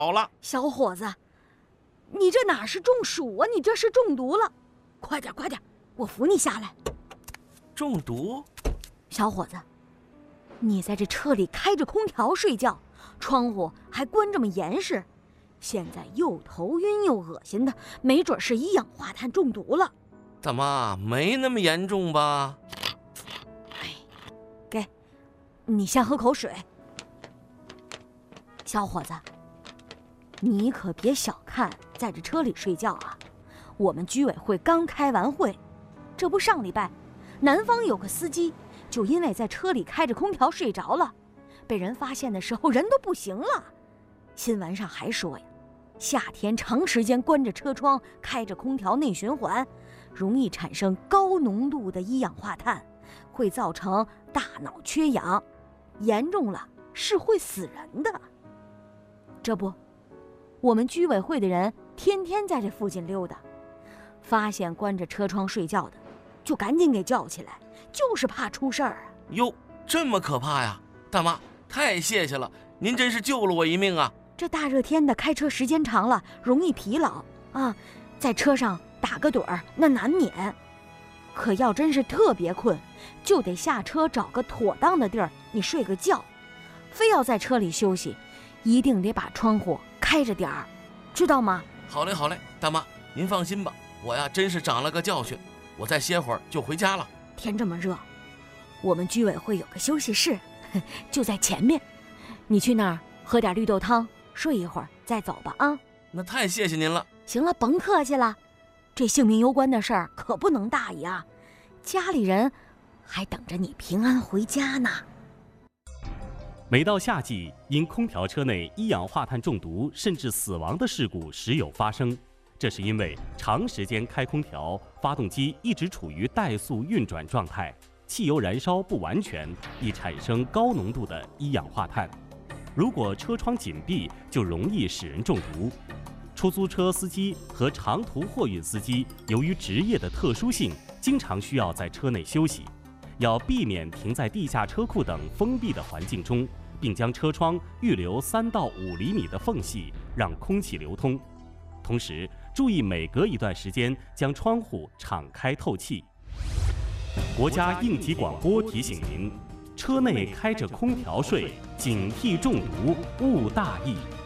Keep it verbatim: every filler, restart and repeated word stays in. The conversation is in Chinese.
好了。 小伙子，你这哪是中暑啊？你这是中毒了！快点，快点，我扶你下来。 中毒？ 小伙子，你在这车里开着空调睡觉，窗户还关这么严实，现在又头晕又恶心的，没准是一氧化碳中毒了。 大妈，没那么严重吧？ 哎，给，你先喝口水。小伙子，你可别小看在这车里睡觉啊！我们居委会刚开完会，这不上礼拜，南方有个司机就因为在车里开着空调睡着了，被人发现的时候人都不行了。新闻上还说呀，夏天长时间关着车窗，开着空调内循环，容易产生高浓度的一氧化碳，会造成大脑缺氧，严重了是会死人的。这不，我们居委会的人天天在这附近溜达，发现关着车窗睡觉的，就赶紧给叫起来，就是怕出事儿啊。 哟，这么可怕呀！大妈，太谢谢了，您真是救了我一命啊！ 这大热天的，开车时间长了容易疲劳啊，在车上打个盹儿那难免。可要真是特别困，就得下车找个妥当的地儿，你睡个觉。非要在车里休息，一定得把窗户开着点儿，知道吗？ 好嘞，好嘞，大妈，您放心吧，我呀真是长了个教训，我再歇会儿就回家了。 天这么热，我们居委会有个休息室，就在前面，你去那儿喝点绿豆汤，睡一会儿再走吧啊。 那太谢谢您了。 行了，甭客气了，这性命攸关的事儿可不能大意啊，家里人还等着你平安回家呢。 每到夏季，因空调车内一氧化碳中毒甚至死亡的事故时有发生，这是因为长时间开空调，发动机一直处于怠速运转状态，汽油燃烧不完全，易产生高浓度的一氧化碳。如果车窗紧闭，就容易使人中毒。出租车司机和长途货运司机由于职业的特殊性，经常需要在车内休息，要避免停在地下车库等封闭的环境中，并将车窗预留三到五厘米的缝隙，让空气流通。同时，注意每隔一段时间将窗户敞开透气。国家应急广播提醒您：车内开着空调睡，警惕中毒，勿大意。